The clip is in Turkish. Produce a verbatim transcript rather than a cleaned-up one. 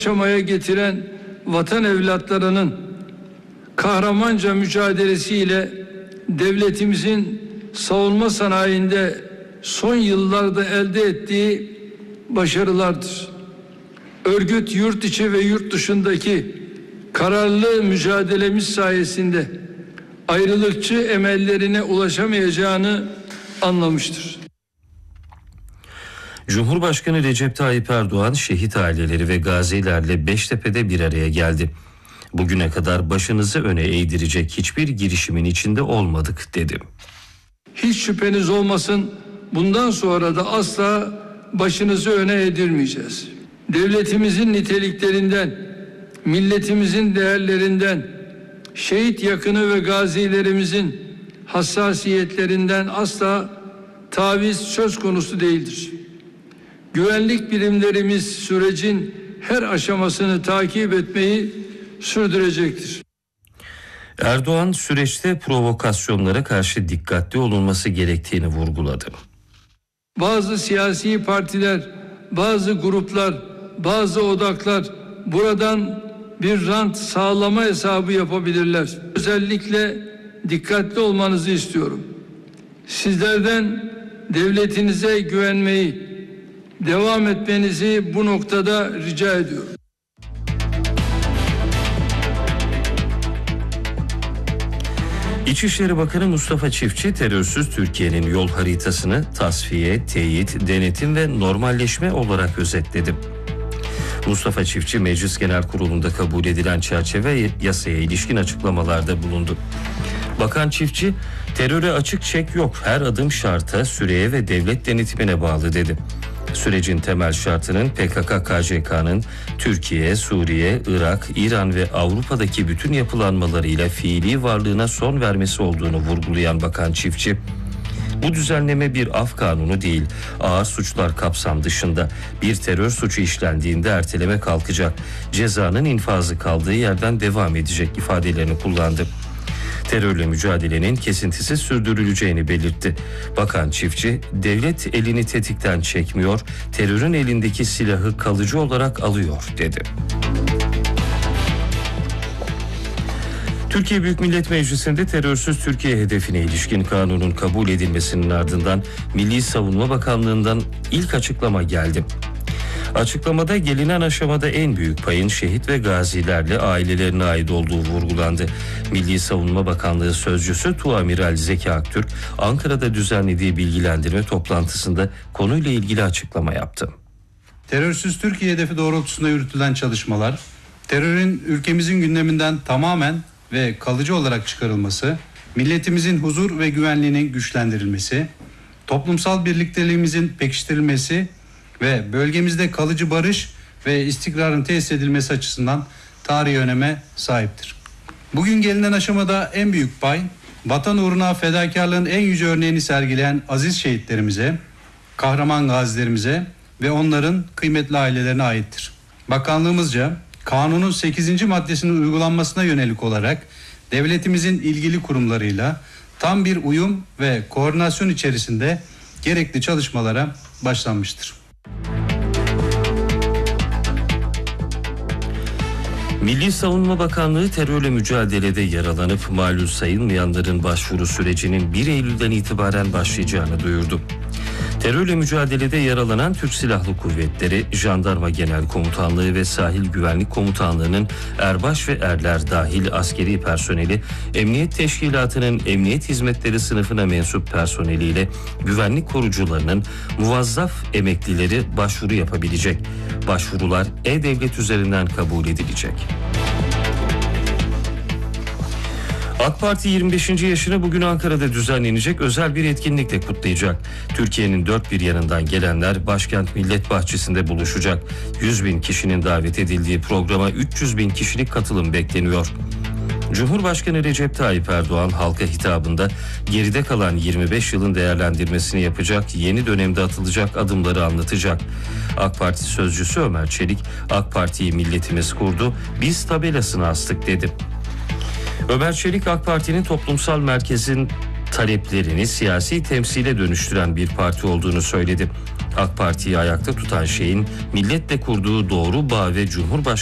aşamaya getiren vatan evlatlarının kahramanca mücadelesiyle devletimizin savunma sanayinde son yıllarda elde ettiği başarılardır. Örgüt yurt içi ve yurt dışındaki kararlı mücadelemiz sayesinde ayrılıkçı emellerine ulaşamayacağını anlamıştır. Cumhurbaşkanı Recep Tayyip Erdoğan şehit aileleri ve gazilerle Beştepe'de bir araya geldi. Bugüne kadar başınızı öne eğdirecek hiçbir girişimin içinde olmadık dedi. Hiç şüpheniz olmasın, bundan sonra da asla başınızı öne eğdirmeyeceğiz. Devletimizin niteliklerinden, milletimizin değerlerinden, şehit yakını ve gazilerimizin hassasiyetlerinden asla taviz söz konusu değildir. Güvenlik birimlerimiz sürecin her aşamasını takip etmeyi sürdürecektir. Erdoğan süreçte provokasyonlara karşı dikkatli olunması gerektiğini vurguladı. Bazı siyasi partiler, bazı gruplar, bazı odaklar buradan bir rant sağlama hesabı yapabilirler. Özellikle dikkatli olmanızı istiyorum. Sizlerden devletinize güvenmeyi, devam etmenizi bu noktada rica ediyorum. İçişleri Bakanı Mustafa Çiftçi, terörsüz Türkiye'nin yol haritasını tasfiye, teyit, denetim ve normalleşme olarak özetledi. Mustafa Çiftçi, Meclis Genel Kurulu'nda kabul edilen çerçeve yasaya ilişkin açıklamalarda bulundu. Bakan Çiftçi, teröre açık çek yok, her adım şarta, süreye ve devlet denetimine bağlı dedi. Sürecin temel şartının P K K K C K'nın Türkiye, Suriye, Irak, İran ve Avrupa'daki bütün yapılanmalarıyla fiili varlığına son vermesi olduğunu vurgulayan Bakan Çiftçi, bu düzenleme bir af kanunu değil, ağır suçlar kapsam dışında bir terör suçu işlendiğinde erteleme kalkacak, cezanın infazı kaldığı yerden devam edecek ifadelerini kullandı. Terörle mücadelenin kesintisiz sürdürüleceğini belirtti. Bakan Çiftçi, devlet elini tetikten çekmiyor, terörün elindeki silahı kalıcı olarak alıyor dedi. Türkiye Büyük Millet Meclisi'nde terörsüz Türkiye hedefine ilişkin kanunun kabul edilmesinin ardından Milli Savunma Bakanlığı'ndan ilk açıklama geldi. Açıklamada gelinen aşamada en büyük payın şehit ve gazilerle ailelerine ait olduğu vurgulandı. Milli Savunma Bakanlığı Sözcüsü Tuamiral Zeki Aktürk, Ankara'da düzenlediği bilgilendirme toplantısında konuyla ilgili açıklama yaptı. Terörsüz Türkiye hedefi doğrultusunda yürütülen çalışmalar, terörün ülkemizin gündeminden tamamen ve kalıcı olarak çıkarılması, milletimizin huzur ve güvenliğinin güçlendirilmesi, toplumsal birlikteliğimizin pekiştirilmesi ve bölgemizde kalıcı barış ve istikrarın tesis edilmesi açısından tarihi öneme sahiptir. Bugün gelinen aşamada en büyük pay, vatan uğruna fedakarlığın en yüce örneğini sergileyen aziz şehitlerimize, kahraman gazilerimize ve onların kıymetli ailelerine aittir. Bakanlığımızca kanunun sekizinci maddesinin uygulanmasına yönelik olarak devletimizin ilgili kurumlarıyla tam bir uyum ve koordinasyon içerisinde gerekli çalışmalara başlanmıştır. Milli Savunma Bakanlığı terörle mücadelede yaralanıp malul sayılmayanların başvuru sürecinin bir Eylül'den itibaren başlayacağını duyurdu. Terörle mücadelede yaralanan Türk Silahlı Kuvvetleri, Jandarma Genel Komutanlığı ve Sahil Güvenlik Komutanlığı'nın erbaş ve erler dahil askeri personeli, Emniyet Teşkilatı'nın Emniyet Hizmetleri sınıfına mensup personeliyle güvenlik korucularının muvazzaf emeklileri başvuru yapabilecek. Başvurular E-Devlet üzerinden kabul edilecek. AK Parti yirmi beşinci yaşını bugün Ankara'da düzenlenecek özel bir etkinlikle kutlayacak. Türkiye'nin dört bir yanından gelenler başkent Millet Bahçesi'nde buluşacak. yüz bin kişinin davet edildiği programa üç yüz bin kişilik katılım bekleniyor. Cumhurbaşkanı Recep Tayyip Erdoğan halka hitabında geride kalan yirmi beş yılın değerlendirmesini yapacak, yeni dönemde atılacak adımları anlatacak. AK Parti sözcüsü Ömer Çelik, AK Parti'yi milletimiz kurdu, biz tabelasını astık dedi. Ömer Çelik, AK Parti'nin toplumsal merkezin taleplerini siyasi temsile dönüştüren bir parti olduğunu söyledi. AK Parti'yi ayakta tutan şeyin milletle kurduğu doğru bağ ve Cumhurbaşkanı